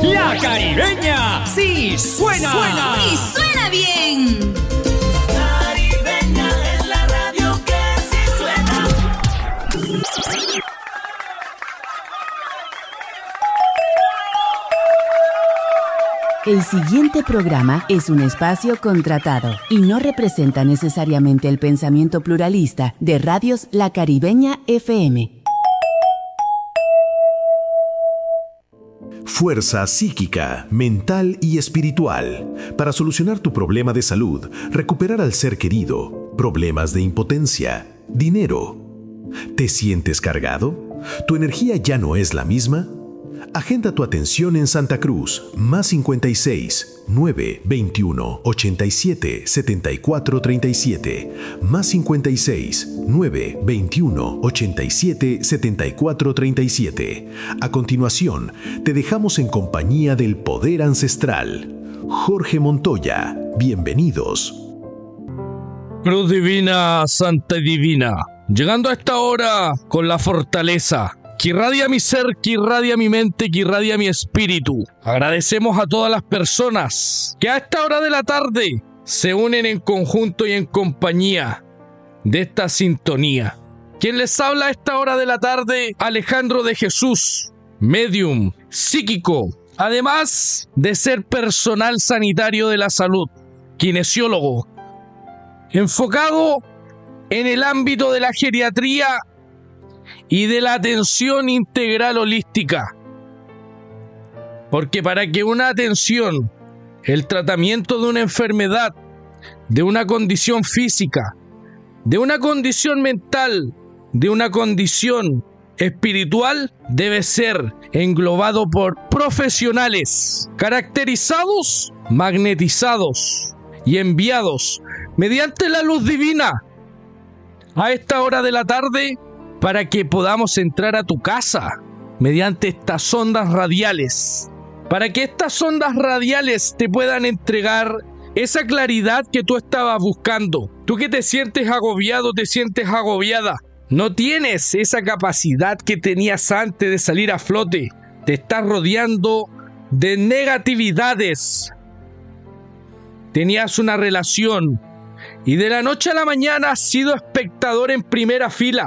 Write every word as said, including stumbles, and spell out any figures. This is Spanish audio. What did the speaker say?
La Caribeña sí suena. Suena. Y suena bien. Caribeña es la radio que sí suena. El siguiente programa es un espacio contratado y no representa necesariamente el pensamiento pluralista de Radios La Caribeña F M. Fuerza psíquica, mental y espiritual para solucionar tu problema de salud, recuperar al ser querido, problemas de impotencia, dinero. ¿Te sientes cargado? ¿Tu energía ya no es la misma? Agenda tu atención en Santa Cruz, más cincuenta y seis, nueve, veintiuno, ochenta y siete, setenta y cuatro, treinta y siete, más cincuenta y seis, nueve, veintiuno, ochenta y siete, setenta y cuatro, treinta y siete. A continuación, te dejamos en compañía del poder ancestral. Jorge Montoya, bienvenidos. Cruz Divina, Santa y Divina, llegando a esta hora con la fortaleza que irradia mi ser, que irradia mi mente, que irradia mi espíritu. Agradecemos a todas las personas que a esta hora de la tarde se unen en conjunto y en compañía de esta sintonía. Quien les habla a esta hora de la tarde, Alejandro de Jesús, medium, psíquico, además de ser personal sanitario de la salud, kinesiólogo, enfocado en el ámbito de la geriatría y de la atención integral holística. Porque para que una atención, el tratamiento de una enfermedad, de una condición física, de una condición mental, de una condición espiritual, debe ser englobado por profesionales caracterizados, magnetizados y enviados mediante la luz divina a esta hora de la tarde, para que podamos entrar a tu casa mediante estas ondas radiales, para que estas ondas radiales te puedan entregar esa claridad que tú estabas buscando. Tú que te sientes agobiado, te sientes agobiada, no tienes esa capacidad que tenías antes de salir a flote, te estás rodeando de negatividades, tenías una relación y de la noche a la mañana has sido espectador en primera fila.